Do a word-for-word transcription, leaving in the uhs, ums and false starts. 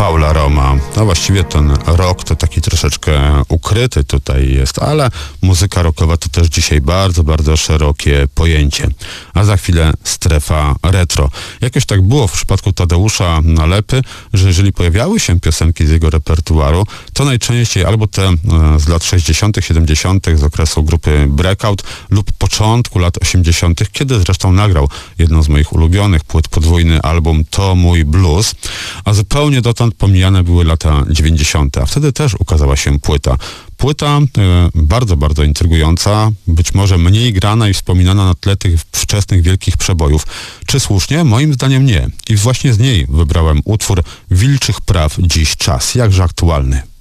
Paula Roma. No właściwie ten rock to taki troszeczkę ukryty tutaj jest, ale muzyka rockowa to też dzisiaj bardzo, bardzo szerokie pojęcie. A za chwilę strefa retro. Jakoś tak było w przypadku Tadeusza Nalepy, że jeżeli pojawiały się piosenki z jego repertuaru, to najczęściej albo te z lat sześćdziesiątych, siedemdziesiątych z okresu grupy Breakout lub początku lat osiemdziesiątych, kiedy zresztą nagrał jedną z moich ulubionych płyt, podwójny album To Mój Blues, a zupełnie dotąd pomijane były lata dziewięćdziesiąte, a wtedy też ukazała się płyta. Płyta e, bardzo, bardzo intrygująca, być może mniej grana i wspominana na tle tych wczesnych wielkich przebojów. Czy słusznie? Moim zdaniem nie. I właśnie z niej wybrałem utwór Wilczych Praw Dziś Czas, jakże aktualny.